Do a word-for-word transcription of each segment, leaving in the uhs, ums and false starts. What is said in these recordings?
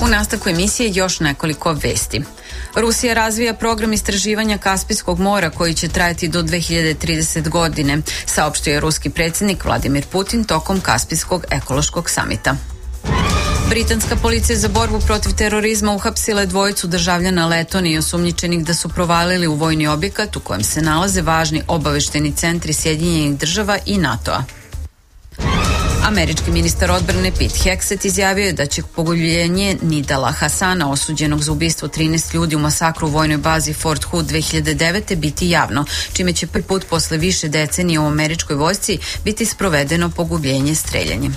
U nastavku emisije još nekoliko vesti. Rusija razvija program istraživanja Kaspijskog mora koji će trajati do dve hiljade tridesete. godine, saopštio je ruski predsjednik Vladimir Putin tokom Kaspijskog ekološkog samita. Britanska policija za borbu protiv terorizma uhapsila je dvojicu državljana Letonije osumnjičenih da su provalili u vojni objekat u kojem se nalaze važni obavešteni centri Sjedinjenih država i NATO-a. Američki ministar odbrane Pete Hegseth izjavio je da će poguljenje Nidala Hasana, osuđenog za ubistvo trinaest ljudi u masakru u vojnoj bazi Fort Hood dve hiljade devete. biti javno, čime će prvi put posle više decenije u američkoj vojsci biti sprovedeno poguljenje streljanjem.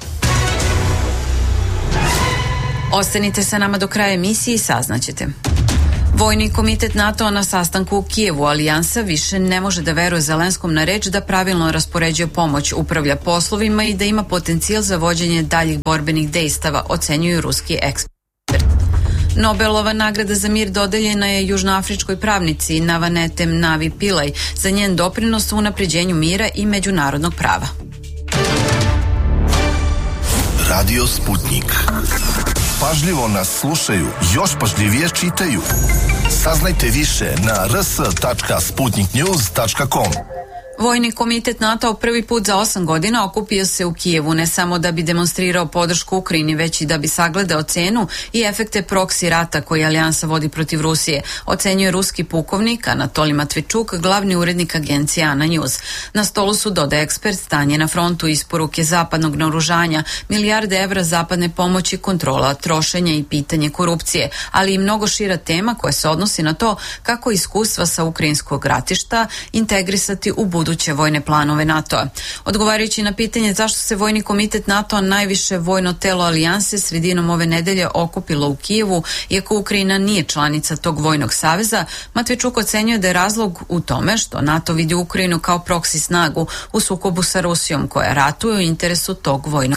Ostanite sa nama do kraja emisije i saznaćete. Vojni komitet NATO na sastanku u Kijevu alijansa više ne može da veruje Zelenskom na reč da pravilno raspoređuje pomoć, upravlja poslovima i da ima potencijal za vođenje daljih borbenih dejstava, ocenjuju ruski eksperti. Nobelova nagrada za mir dodeljena je južnoafričkoj pravnici Navanetem Navi Pillay za njen doprinos u unapređenju mira i međunarodnog prava. Radio Sputnik. Pažljivo nas slušaju, još pažljivije čitaju. Saznajte više na r s tačka sputnik news tačka com. Vojni komitet NATO prvi put za osam godina okupio se u Kijevu ne samo da bi demonstrirao podršku Ukrajini, već i da bi sagledao cenu i efekte proksi rata koji alijansa vodi protiv Rusije, ocenjuje ruski pukovnik Anatolij Matvičuk, glavni urednik agencije Ana News. Na stolu su, dodaje ekspert, stanje na frontu, isporuke zapadnog naoružanja, milijarde evra zapadne pomoći, kontrola trošenja i pitanje korupcije, ali i mnogo šira tema koja se odnosi na to kako iskustva sa ukrajinskog ratišta integrisati u buduće vojne planove NATO-a. Odgovarajući na pitanje zašto se Vojni komitet NATO-a, najviše vojno telo alijanse, sredinom ove nedelje okupilo u Kijevu, iako Ukrajina nije članica tog vojnog saveza, Matvičuk ocenjuje da je razlog u tome što NATO vidi Ukrajinu kao proksi snagu u sukobu sa Rusijom koja ratuje u interesu tog vojnog.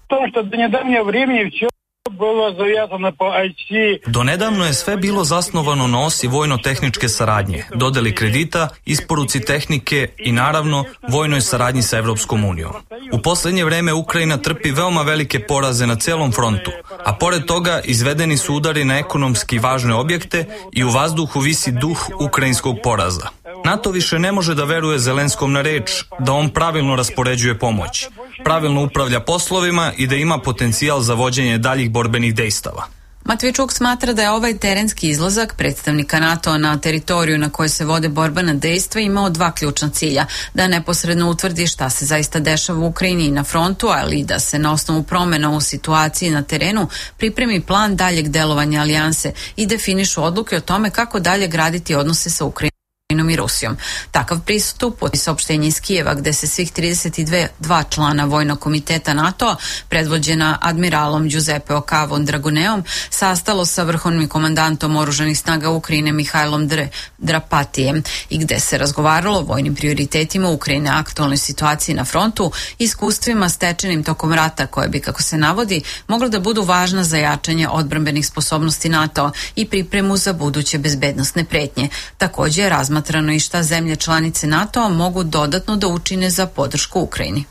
Do nedavno je sve bilo zasnovano na osi vojno-tehničke saradnje, dodeli kredita, isporuci tehnike i naravno vojnoj saradnji sa Evropskom unijom. U posljednje vreme Ukrajina trpi veoma velike poraze na celom frontu, a pored toga izvedeni su udari na ekonomski važne objekte i u vazduhu visi duh ukrajinskog poraza. NATO više ne može da veruje Zelenskom na reč da on pravilno raspoređuje pomoć, pravilno upravlja poslovima i da ima potencijal za vođenje daljih borbenih dejstava. Matvičuk smatra da je ovaj terenski izlazak predstavnika NATO na teritoriju na kojoj se vode borbena dejstva imao dva ključna cilja, da neposredno utvrdi šta se zaista dešava u Ukrajini i na frontu, ali i da se na osnovu promjena u situaciji na terenu pripremi plan daljeg delovanja alijanse i definišu odluke o tome kako dalje graditi odnose sa Ukrajinom i Rusijom. Takav pristup u saopštenju iz Kijeva, gde se svih trideset dva člana Vojnog komiteta NATO, predvođena admiralom Giuseppe Ocavom Dragoneom, sastalo sa vrhovnim komandantom oružanih snaga Ukrajine Mihajlom Dre, Drapatijem i gde se razgovaralo o vojnim prioritetima Ukrajine, aktualnoj situaciji na frontu, iskustvima stečenim tokom rata koje bi, kako se navodi, moglo da budu važna za jačanje odbrambenih sposobnosti NATO i pripremu za buduće bezbednosne pretnje. Također je razmatrano i šta zemlje članice NATO mogu dodatno da učine za podršku Ukrajini.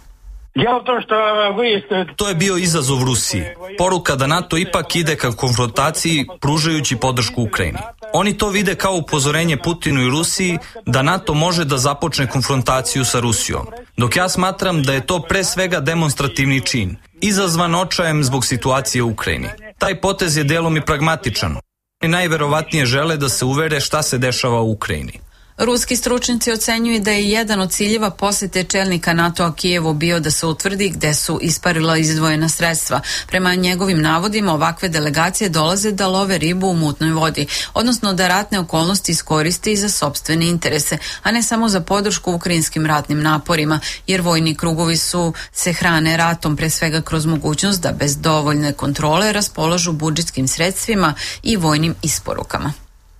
To je bio izazov Rusiji. Poruka da NATO ipak ide ka konfrontaciji pružajući podršku Ukrajini. Oni to vide kao upozorenje Putinu i Rusiji da NATO može da započne konfrontaciju sa Rusijom. Dok ja smatram da je to pre svega demonstrativni čin, izazvan očajem zbog situacije u Ukrajini. Taj potez je delom i pragmatičan. I najverovatnije žele da se uvere šta se dešava u Ukrajini. Ruski stručnjaci ocenjuju da je jedan od ciljeva posete čelnika NATO-a Kijevu bio da se utvrdi gde su isparila izdvojena sredstva. Prema njegovim navodima, ovakve delegacije dolaze da love ribu u mutnoj vodi, odnosno da ratne okolnosti iskoriste i za sopstvene interese, a ne samo za podršku ukrajinskim ratnim naporima, jer vojni krugovi su se hrane ratom pre svega kroz mogućnost da bez dovoljne kontrole raspolažu budžetskim sredstvima i vojnim isporukama.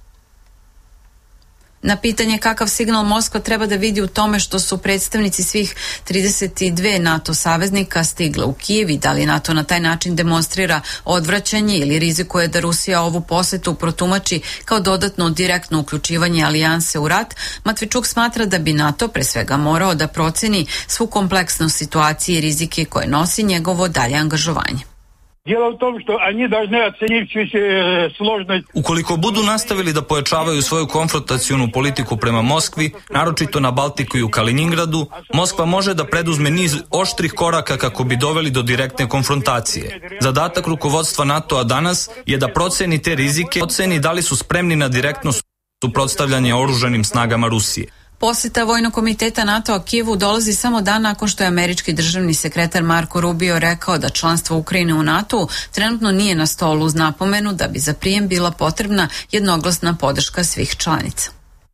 Na pitanje kakav signal Moskva treba da vidi u tome što su predstavnici svih trideset dva NATO saveznika stigle u Kijev i da li NATO na taj način demonstrira odvraćanje ili rizikuje da Rusija ovu posetu protumači kao dodatno direktno uključivanje alijanse u rat, Matvičuk smatra da bi NATO pre svega morao da proceni svu kompleksnost situacije i rizike koje nosi njegovo dalje angažovanje. Дело в том, что они должны оценить всю сложность. Ukoliko budu nastavili da pojačavaju svoju konfrontacionu politiku prema Moskvi, naročito na Baltiku i u Kaliningradu, Moskva može da preduzme niz oštrih koraka kako bi doveli do direktne konfrontacije. Zadatak rukovodstva NATO-a danas je da proceni te rizike, oceni da li su spremni na direktno suprotstavljanje oružanim snagama Rusije. Posjeta Vojnog komiteta NATO-a Kijevu dolazi samo dan nakon što je američki državni sekretar Marko Rubio rekao da članstvo Ukrajine u NATO-u trenutno nije na stolu uz napomenu da bi za prijem bila potrebna jednoglasna podrška svih članica.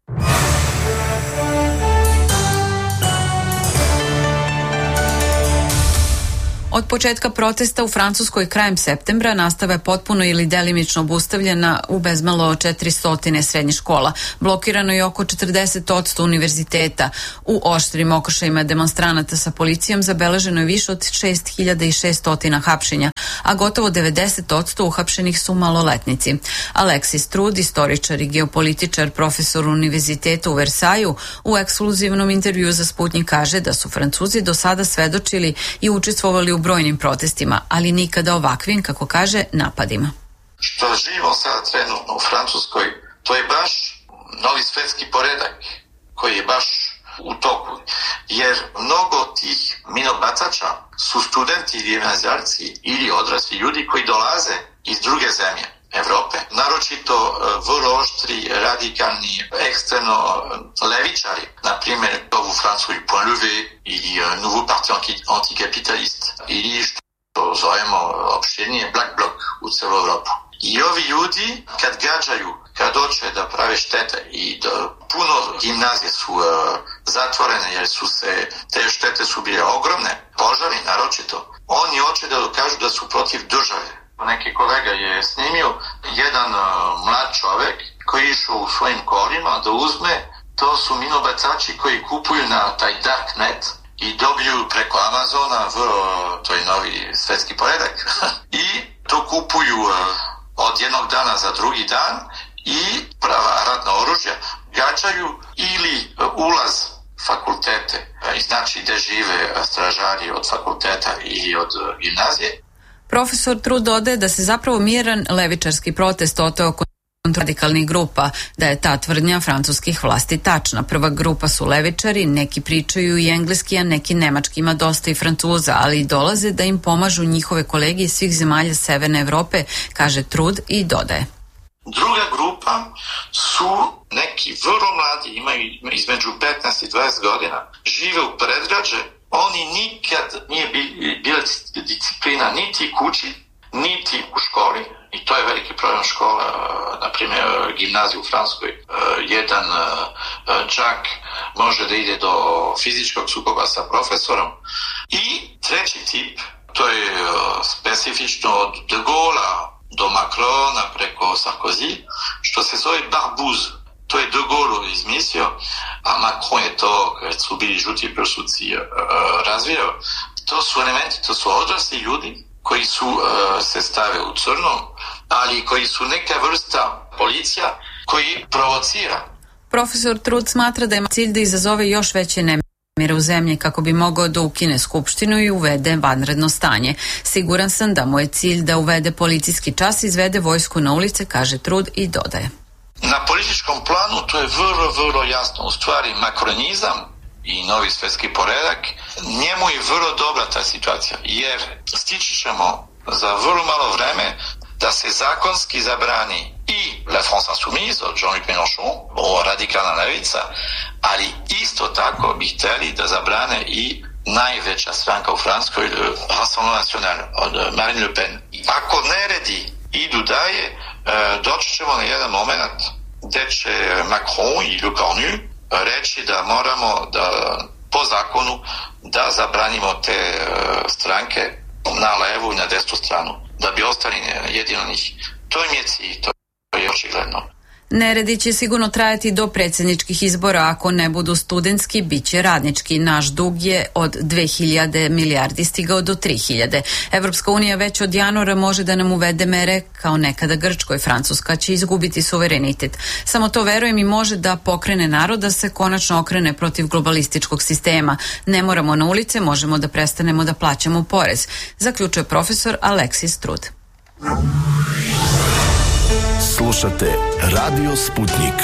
Od početka protesta u Francuskoj krajem septembra nastava je potpuno ili delimično obustavljena u bezmalo četiristo srednjih škola. Blokirano je oko četrdeset posto univerziteta. U oštrim okršajima demonstranata sa policijom zabeleženo je više od šest hiljada šesto hapšenja, a gotovo devedeset posto uhapšenih su maloletnici. Alexis Trud, istoričar i geopolitičar, profesor univerziteta u Versaju, u ekskluzivnom intervju za Sputnik kaže da su Francuzi do sada svedočili i učestvovali u brojnim protestima, ali nikada ovakvim, kako kaže, napadima. Što živimo sada trenutno u Francuskoj, to je baš novi svetski poredak koji je baš u toku. Jer mnogo tih minobacača su studenti ili gimnazijalci ili odrasli ljudi koji dolaze iz druge zemlje Evrope, naročito vrlo oštri, radikalni, ekstremno levičari, na primjer u Francuskoj Point Levé ili Nouveau Parti Anticapitalist ili što zovemo opštenije Black Bloc u celu Evropu. I ovi ljudi kad gađaju, kad hoće da prave štete i da puno gimnazije su uh, zatvorene jer su se, te štete su bile ogromne, požari naročito, oni hoće da dokažu da su protiv države. Neki kolega je snimio jedan uh, mlad čovek koji je išao u svojim kolima da uzme, to su minobacači koji kupuju na taj darknet i dobiju preko Amazona, v, to je novi svetski poredak, i to kupuju uh, od jednog dana za drugi dan i prava ratna oružja gađaju ili uh, ulaz fakultete, uh, znači gde žive stražari od fakulteta ili od uh, gimnazije. Profesor Trud dodaje da se zapravo miran levičarski protest oteo kod radikalnih grupa, da je ta tvrdnja francuskih vlasti tačna. Prva grupa su levičari, neki pričaju i engleski, a neki nemački, ima dosta i Francuza, ali i dolaze da im pomažu njihove kolege iz svih zemalja Severne Evrope, kaže Trud i dodaje. Druga grupa su neki vrlo mladi, imaju između petnaest i dvadeset godina, žive u predgrađe. Oni nikad nije bila disciplina niti kući, niti u školi. I to je veliki problem škola, na primjer gimnazija u Francuskoj. Jedan đak može da ide do fizičkog sukoba sa profesorom. I treći tip, to je specifično od De Gaulle do Macrona preko Sarkozy, što se zove barbouze. To je De Gaulle izmislio, a Macron je to, kad su bili žuti prsuci, razvijao. To su elementi, to su odrasli ljudi koji su uh, se stave u crnom, ali koji su neka vrsta policija koji provocira. Profesor Trud smatra da ima cilj da izazove još veće nemire u zemlji kako bi mogao da ukine skupštinu i uvede vanredno stanje. Siguran sam da mu je cilj da uvede policijski čas i izvede vojsku na ulice, kaže Trud i dodaje. Na političkom planu to je vrlo, vrlo jasno. U stvari makronizam i novi svetski poredak, njemu je vrlo dobra ta situacija, jer stići ćemo za vrlo malo vreme da se zakonski zabrani i La France Insoumise od Jean-Luc Mélenchon, ovo radikalna levica, ali isto tako bi hteli da zabrane i najveća stranka u Francuskoj, Rassemblement National od Marine Le Pen. Ako neredi idu dalje, doći ćemo na jedan moment gde će Macron i Le Cornu reći da moramo da po zakonu da zabranimo te stranke na levu i na desnu stranu, da bi ostali jedino njih. To im je cilj, to je očigledno. Neredi će sigurno trajati do predsjedničkih izbora, ako ne budu studentski, bit će radnički. Naš dug je od dve hiljade milijardi stigao do tri hiljade. Evropska unija već od januara može da nam uvede mere kao nekada Grčkoj. Francuska će izgubiti suverenitet. Samo to, verujem, i može da pokrene narod da se konačno okrene protiv globalističkog sistema. Ne moramo na ulice, možemo da prestanemo da plaćamo porez, zaključuje profesor Aleksis Trud. Slušate Radio Sputnik.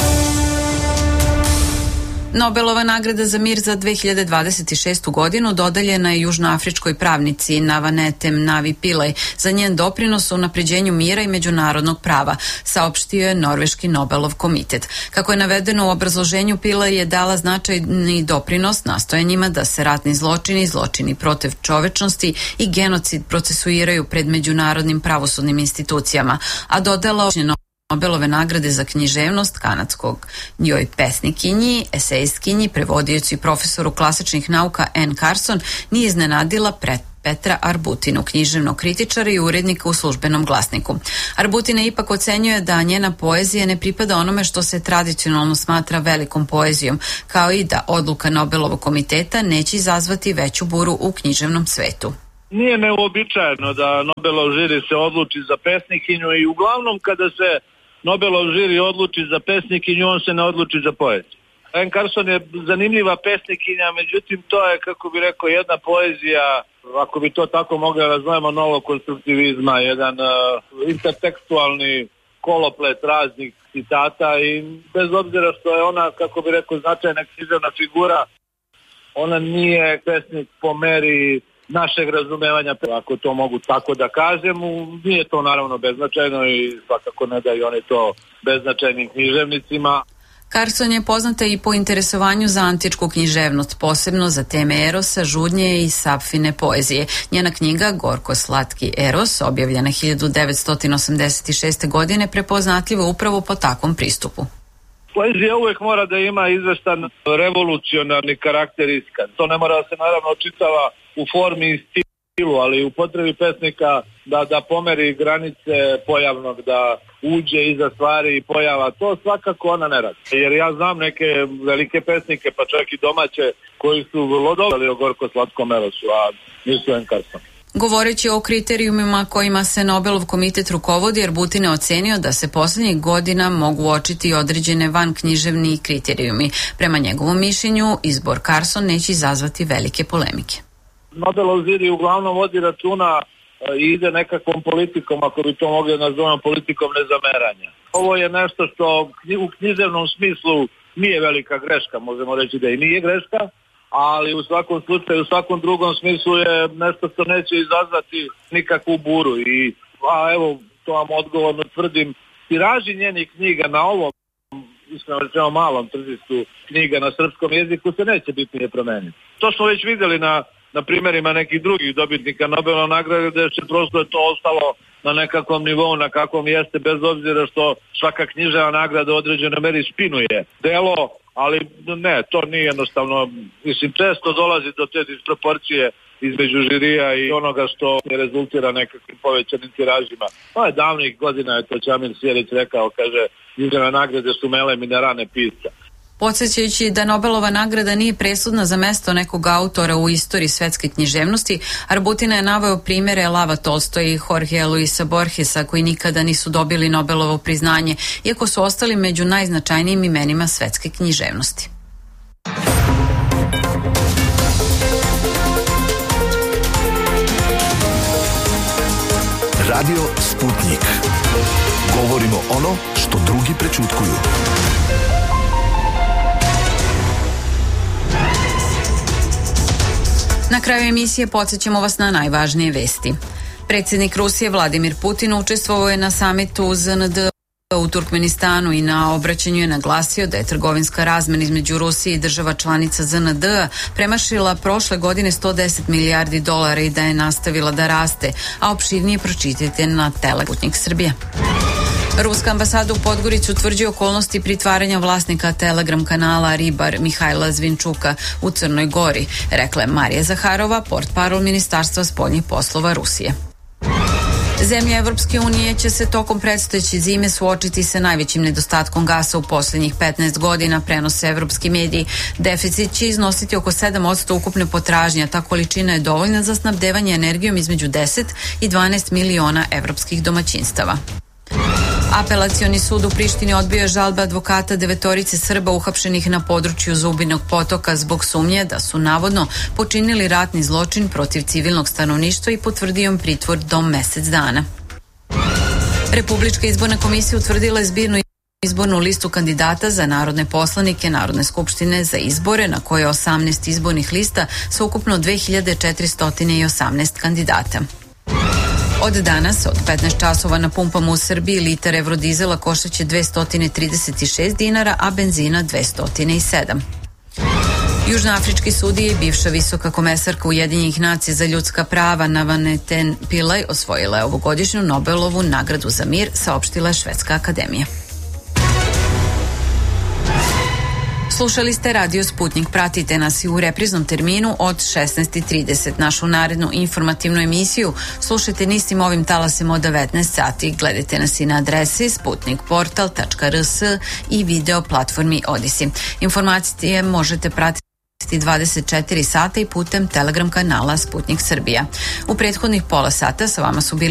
Nobelova nagrada za mir za dve hiljade dvadeset šestu godinu dodeljena je južnoafričkoj pravnici Navanetem Navi Pillay za njen doprinos u unapređenju mira i međunarodnog prava, saopštio je Norveški Nobelov komitet. Kako je navedeno u obrazloženju, Pillay je dala značajni doprinos nastojanjima da se ratni zločini, zločini protiv čovečnosti i genocid procesuiraju pred međunarodnim pravosudnim institucijama, a dodala Nobelove nagrade za književnost kanadskog njoj pesnikinji, esejskinji, prevodiocu i profesoru klasičnih nauka Anne Carson nije iznenadila pred Petra Arbutinu, književnog kritičara i urednika u Službenom glasniku. Arbutina ipak ocenjuje da njena poezija ne pripada onome što se tradicionalno smatra velikom poezijom, kao i da odluka Nobelovog komiteta neće izazvati veću buru u književnom svetu. Nije neuobičajeno da Nobelov žiri se odluči za pesnikinju i uglavnom kada se Nobelov žiri odluči za pesnikinju, on se ne odluči za poeziju. Anne Carson je zanimljiva pesnikinja, međutim to je, kako bi rekao, jedna poezija, ako bi to tako mogli razvojimo, novog konstruktivizma, jedan uh, intertekstualni koloplet raznih citata i bez obzira što je ona, kako bi rekao, značajna književna figura, ona nije pesnik po meri našeg razumevanja, ako to mogu tako da kažem. Nije to naravno beznačajno i svakako ne daju oni to beznačajnim književnicima. Carson je poznata i po interesovanju za antičku književnost, posebno za teme erosa, žudnje i sapfine poezije. Njena knjiga Gorko slatki eros, objavljena hiljadu devetsto osamdeset šeste. godine, prepoznatljiva upravo po takvom pristupu. Poezija uvek mora da ima izvestan revolucionarni karakter iskaz. To ne mora da se naravno očitava u formi i stilu, ali u potrebi pesnika da, da pomeri granice pojavnog, da uđe iza stvari i pojava. To svakako ona ne radi. Jer ja znam neke velike pesnike, pa čak i domaće, koji su vrlo dobili o Gorko slatkom erosu, a nisu Anne Carson. Govoreći o kriterijumima kojima se Nobelov komitet rukovodi, Arbutin je ocenio da se poslednjih godina mogu uočiti određene vanknjiževni kriterijumi. Prema njegovom mišljenju, izbor Carson neće izazvati velike polemike. Nobelov žiri uglavnom vodi računa i ide nekakvom politikom, ako bi to mogli nazovemo politikom nezameranja. Ovo je nešto što u književnom smislu nije velika greška, možemo reći da i nije greška, ali u svakom slučaju, u svakom drugom smislu je nešto što neće izazvati nikakvu buru. I, a evo, to vam odgovorno tvrdim, tiraži njenih knjiga na ovom, iskreno rečeno, malom tržištu knjiga na srpskom jeziku se neće bitnije promeniti. To smo već vidjeli na, na primjerima nekih drugih dobitnika Nobelove nagrade, gde se prosto je to ostalo na nekakvom nivou na kakvom jeste, bez obzira što svaka književna nagrada u određenoj meri spinuje delo, ali ne, to nije jednostavno, mislim, često dolazi do te disproporcije između žirija i onoga što rezultira nekakvim povećanim tiražima. Pa je davnih godina je to Čamil Sjerić rekao, kaže, književne nagrade su melem i ne rane pisca. Podsjećajući da Nobelova nagrada nije presudna za mesto nekog autora u istoriji svetske književnosti, Arbutina je naveo primjere Lava Tolstoja i Jorge Luisa Borgesa, koji nikada nisu dobili Nobelovo priznanje, iako su ostali među najznačajnijim imenima svetske književnosti. Radio Sputnik. Govorimo ono što drugi prećutkuju. Na kraju emisije podsjećamo vas na najvažnije vesti. Predsjednik Rusije Vladimir Putin učestvovao je na samitu Z N D u Turkmenistanu i na obraćanju je naglasio da je trgovinska razmena između Rusije i država članica Z N D premašila prošle godine sto deset milijardi dolara i da je nastavila da raste, a opširnije pročitajte na Telesputnik Srbije. Ruska ambasada u Podgorici utvrđuje okolnosti pritvaranja vlasnika Telegram kanala Ribar Mihajla Zvinčuka u Crnoj Gori, rekla je Marija Zaharova, portparol Ministarstva spoljnih poslova Rusije. Zemlje Evropske unije će se tokom predstojeće zime suočiti sa najvećim nedostatkom gasa u posljednjih petnaest godina, prenose evropski mediji. Deficit će iznositi oko sedam posto ukupne potražnje, a ta količina je dovoljna za snabdevanje energijom između deset i dvanaest miliona evropskih domaćinstava. Apelacioni sud u Prištini odbio je žalbe advokata devetorice Srba uhapšenih na području Zubinog potoka zbog sumnje da su navodno počinili ratni zločin protiv civilnog stanovništva i potvrdio im pritvor do mesec dana. Republička izborna komisija utvrdila je zbirnu izbornu listu kandidata za narodne poslanike Narodne skupštine za izbore, na koje je osamnaest izbornih lista sa ukupno dve hiljade četiristo osamnaest kandidata. Od danas, od petnaest časova na pumpama u Srbiji, litar evrodizela koštaće dvesta trideset šest dinara, a benzina dvesta sedam. Južnoafrički sudije i bivša visoka komesarka Ujedinjenih nacija za ljudska prava Navaneten Pillay osvojila je ovogodišnju Nobelovu nagradu za mir, saopštila je Švedska akademija. Slušali ste Radio Sputnik. Pratite nas i u repriznom terminu od šesnaest trideset. Našu narednu informativnu emisiju slušajte nistim ovim talasem od devetnaest sati. Gledajte nas i na adresi sputnikportal tačka r s i video platformi Odisi. Informacije možete pratiti dvadeset četiri sata i putem Telegram kanala Sputnik Srbija. U prethodnih pola sata sa vama su bili